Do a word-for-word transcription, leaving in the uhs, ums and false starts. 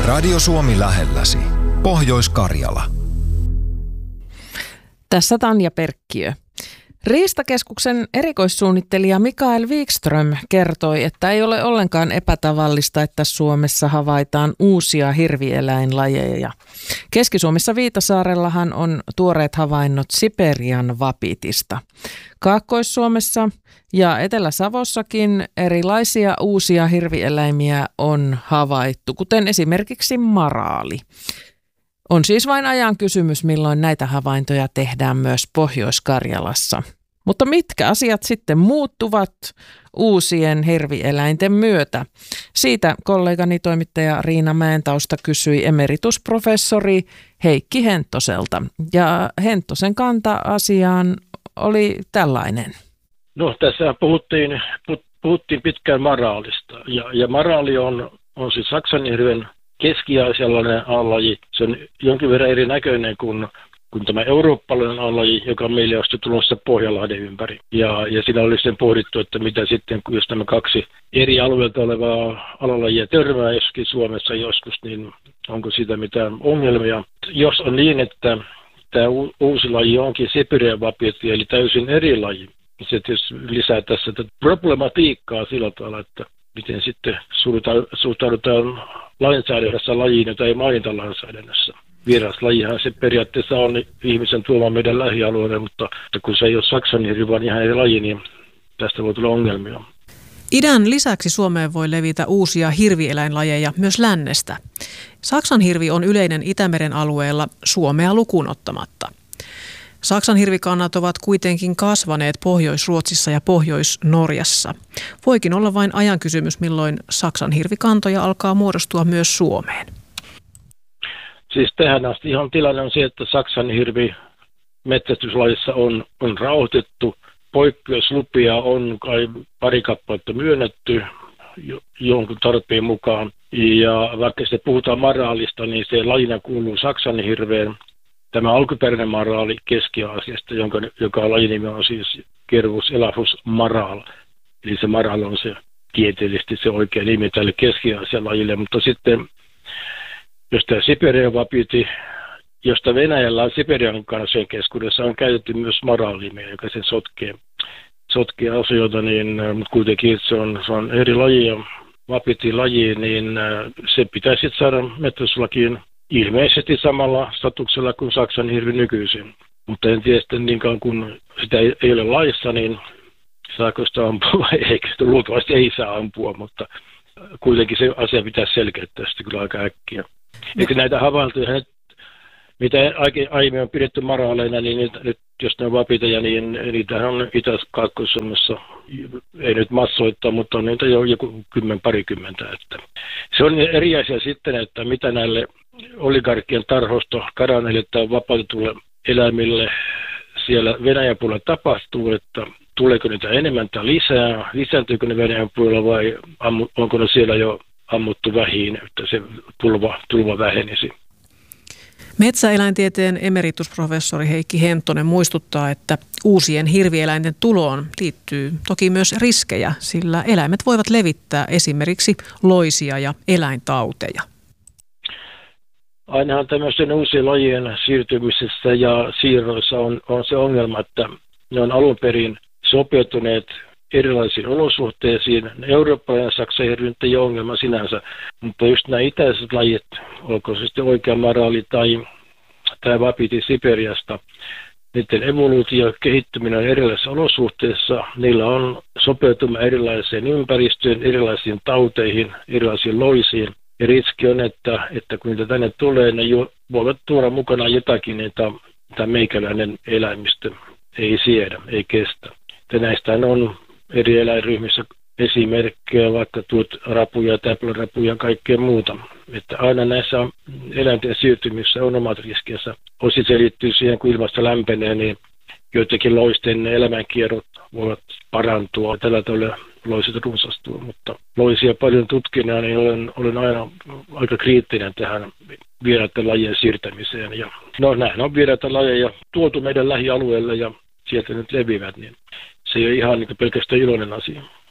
Radio Suomi lähelläsi. Pohjois-Karjala. Tässä Tanja Perkkiö. Riistakeskuksen erikoissuunnittelija Mikael Wikström kertoi, että ei ole ollenkaan epätavallista, että Suomessa havaitaan uusia hirvieläinlajeja. Keski-Suomessa Viitasaarellahan on tuoreet havainnot Siperian vapitista. Kaakkois-Suomessa ja Etelä-Savossakin erilaisia uusia hirvieläimiä on havaittu, kuten esimerkiksi maraali. On siis vain ajan kysymys, milloin näitä havaintoja tehdään myös Pohjois-Karjalassa. Mutta mitkä asiat sitten muuttuvat uusien hirvieläinten myötä? Siitä kollegani toimittaja Riina Mäentausta kysyi emeritusprofessori Heikki Henttoselta. Ja Henttosen kanta asiaan oli tällainen. No tässä puhuttiin, puhuttiin pitkään maraalista. Ja, ja maraali on, on siis saksanhirven keski-aasialainen A-laji. Se on jonkin verran erinäköinen kuin, kuin tämä eurooppalainen A-laji, joka on meille asti tulossa Pohjanlahden ympäri. Ja, ja siinä oli sitten pohdittu, että mitä sitten, jos nämä kaksi eri alueelta olevaa alalajia törmää joskin Suomessa joskus, niin onko siitä mitään ongelmia. Jos on niin, että tämä uusi laji onkin Siperian vapiti, eli täysin eri laji, se tietysti lisää tässä problematiikkaa sillä tavalla, että miten sitten suhtaudutaan lainsäädännössä lajiin, jota ei mainita lainsäädännössä. Vieraslajihan se periaatteessa on ihmisen tuoma meidän lähialueelle, mutta kun se ei ole saksanhirvi, vaan ihan eri laji, niin tästä voi tulla ongelmia. Idän lisäksi Suomeen voi levitä uusia hirvieläinlajeja myös lännestä. Saksanhirvi on yleinen Itämeren alueella Suomea lukuun ottamatta. Saksan hirvikannat ovat kuitenkin kasvaneet Pohjois-Ruotsissa ja Pohjois-Norjassa. Voikin olla vain ajan kysymys, milloin Saksan hirvikantoja alkaa muodostua myös Suomeen. Siis tähän asti ihan tilanne on se, että Saksan hirvi metsästyslajissa on, on rauhoitettu. Poikkeuslupia on kai pari kappaletta myönnetty jonkun tarpeen mukaan. Ja vaikka sitten puhutaan maraalista, niin se lajina kuuluu Saksan hirveen. Tämä alkuperäinen maraali Keski-Aasiasta, jonka, joka lajinimi on siis Cervus elaphus maral. Eli se maral on se tieteellisesti se oikea nimi tälle Keski-Aasian lajille. Mutta sitten, jos tämä Siperian vapiti, josta Venäjällä Siperian kansojen keskuudessa on käytetty myös maraalinimeä, joka sen sotkee, sotkee asioita, niin mutta kuitenkin se on, se on eri laji ja vapiti-laji, niin se pitäisi saada metsästyslakiin ilmeisesti samalla statuksella kuin Saksan hirvi nykyisin. Mutta en tiedä sitten niin kauan kun sitä ei, ei ole laissa, niin saako sitä ampua, eikä sitä luultavasti ei saa ampua, mutta kuitenkin se asia pitäisi selkeyttää sitten kyllä aika äkkiä. Eikö näitä havaintoja, mitä aiemmin on pidetty maraaleina, niin nyt, nyt jos ne on vapiteja, niin niitähän on Itä-Kaakkois-Suomessa, ei nyt massoittaa, mutta on niitä jo joku kymmen, parikymmentä. Että se on eri asia sitten, että mitä näille oligarkkien tarhosta karanneille tai vapautetulle eläimille siellä Venäjän puolella tapahtuu, että tuleeko niitä enemmän tai lisää, lisääntyykö ne Venäjän puolella vai ammu, onko ne siellä jo ammuttu vähiin, että se tulva, tulva vähenisi. Metsäeläintieteen emeritusprofessori Heikki Henttonen muistuttaa, että uusien hirvieläinten tuloon liittyy toki myös riskejä, sillä eläimet voivat levittää esimerkiksi loisia ja eläintauteja. Ainahan tämmöisten uusien lajien siirtymisessä ja siirroissa on, on se ongelma, että ne on alun perin sopeutuneet erilaisiin olosuhteisiin. Eurooppalainen Saksan hirvi ei ole ongelma sinänsä, mutta just nämä itäiset lajit, olko se sitten oikea maraali tai, tai vapiti Siperiasta, niiden evoluutio ja kehittyminen on erilaisissa olosuhteissa. Niillä on sopeutuma erilaiseen ympäristöön, erilaisiin tauteihin, erilaisiin loisiin. Ja riski on, että, että kun niitä tänne tulee, ne jo, voivat tuoda mukana jotakin, että tämä meikäläinen eläimistö ei siedä, ei kestä. Ja näistähän on eri eläinryhmissä esimerkkejä, vaikka tuot rapuja, täplärapuja ja kaikkea muuta. Että aina näissä eläinten siirtymissä on omat riskinsä. Osi se liittyy siihen, kun ilmasta lämpenee, niin joitakin loisten elämänkierrot voivat parantua. Tällä tavalla loiset runsastua, mutta loisia paljon tutkina, niin olen, olen aina aika kriittinen tähän vieraiden lajien siirtämiseen. Ja, no näin on vieraita lajeja tuotu meidän lähialueelle ja sieltä nyt levivät, niin se ei ole ihan niin pelkästään iloinen asia.